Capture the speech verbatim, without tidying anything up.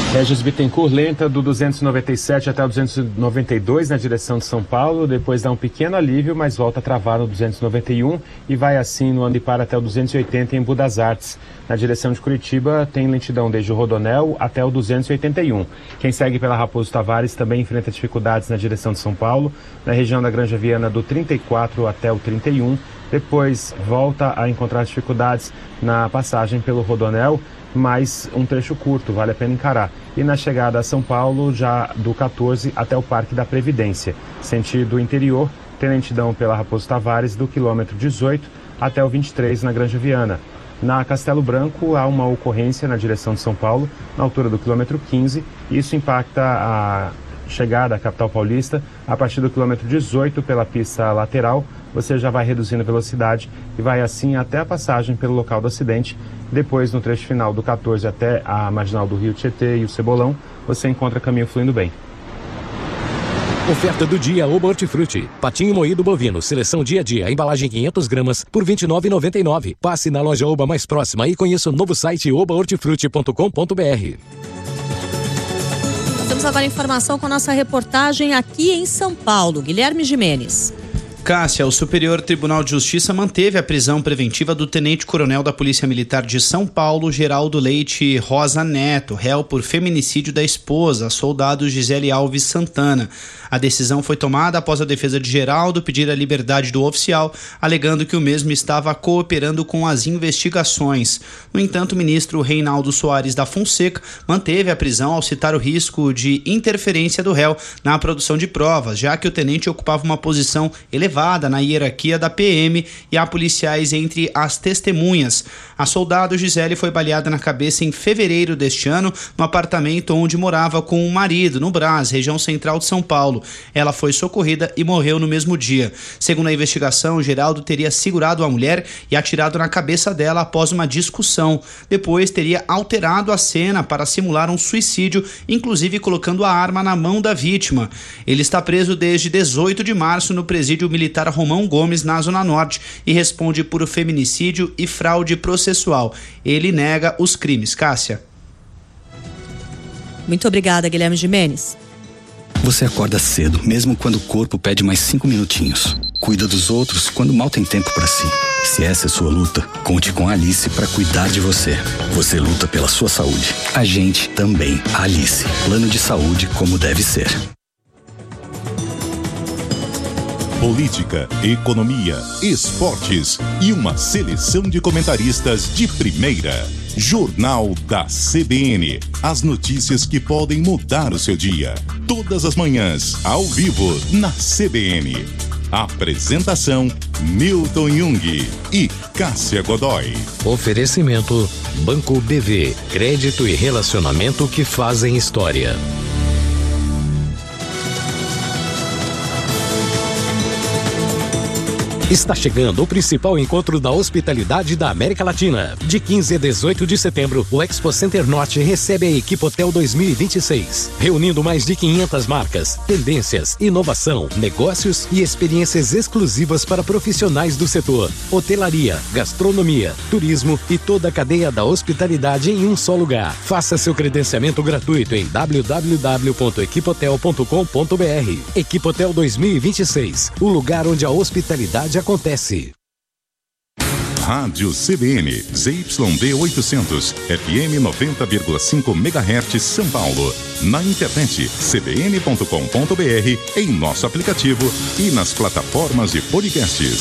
Regis Bittencourt lenta do duzentos e noventa e sete até o duzentos e noventa e dois na direção de São Paulo, depois dá um pequeno alívio, mas volta a travar no duzentos e noventa e um e vai assim no Ambipar até o duzentos e oitenta em Budas Artes. Na direção de Curitiba tem lentidão desde o Rodonel até o duzentos e oitenta e um. Quem segue pela Raposo Tavares também enfrenta dificuldades na direção de São Paulo, na região da Granja Viana do trinta e quatro até o trinta e um. Depois volta a encontrar dificuldades na passagem pelo Rodonel, mais um trecho curto, vale a pena encarar. E na chegada a São Paulo, já do quatorze até o Parque da Previdência. Sentido interior, tem lentidão pela Raposo Tavares do quilômetro dezoito até o vinte e três na Granja Viana. Na Castelo Branco, há uma ocorrência na direção de São Paulo, na altura do quilômetro quinze. Isso impacta a chegada à capital paulista a partir do quilômetro dezoito pela pista lateral. Você já vai reduzindo a velocidade e vai assim até a passagem pelo local do acidente. Depois, no trecho final do quatorze até a marginal do Rio Tietê e o Cebolão, você encontra caminho fluindo bem. Oferta do dia Oba Hortifruti. Patinho moído bovino, seleção dia a dia, embalagem quinhentas gramas por vinte e nove reais e noventa e nove centavos. Passe na loja Oba mais próxima e conheça o novo site oba hortifruti ponto com ponto br. Temos agora informação com a nossa reportagem aqui em São Paulo. Guilherme Gimenez. Cássia, o Superior Tribunal de Justiça manteve a prisão preventiva do tenente-coronel da Polícia Militar de São Paulo, Geraldo Leite Rosa Neto, réu por feminicídio da esposa, soldado Gisele Alves Santana. A decisão foi tomada após a defesa de Geraldo pedir a liberdade do oficial, alegando que o mesmo estava cooperando com as investigações. No entanto, o ministro Reinaldo Soares da Fonseca manteve a prisão ao citar o risco de interferência do réu na produção de provas, já que o tenente ocupava uma posição elevada na hierarquia da P M e há policiais entre as testemunhas. A soldado Gisele foi baleada na cabeça em fevereiro deste ano no apartamento onde morava com o marido, no Brás, região central de São Paulo. Ela foi socorrida e morreu no mesmo dia. Segundo a investigação, Geraldo teria segurado a mulher e atirado na cabeça dela após uma discussão. Depois teria alterado a cena para simular um suicídio, inclusive colocando a arma na mão da vítima. Ele está preso desde dezoito de março no presídio militar Romão Gomes, na Zona Norte, e responde por feminicídio e fraude processual. Ele nega os crimes. Cássia. Muito obrigada, Guilherme Gimenez. Você acorda cedo, mesmo quando o corpo pede mais cinco minutinhos. Cuida dos outros quando mal tem tempo para si. Se essa é sua luta, conte com a Alice para cuidar de você. Você luta pela sua saúde. A gente também. A Alice. Plano de saúde como deve ser. Política, economia, esportes e uma seleção de comentaristas de primeira. Jornal da C B N. As notícias que podem mudar o seu dia. Todas as manhãs, ao vivo, na C B N. Apresentação: Milton Jung e Cássia Godoy. Oferecimento: Banco B V. Crédito e relacionamento que fazem história. Está chegando o principal encontro da hospitalidade da América Latina. De quinze a dezoito de setembro, o Expo Center Norte recebe a Equipotel dois mil e vinte e seis, reunindo mais de quinhentas marcas, tendências, inovação, negócios e experiências exclusivas para profissionais do setor. Hotelaria, gastronomia, turismo e toda a cadeia da hospitalidade em um só lugar. Faça seu credenciamento gratuito em w w w ponto equipotel ponto com ponto br. Equipotel dois mil e vinte e seis, o lugar onde a hospitalidade acontece. Rádio C B N, Z Y D oitocentos, F M noventa vírgula cinco megahertz, São Paulo. Na internet, c b n ponto com ponto br, em nosso aplicativo e nas plataformas de podcasts.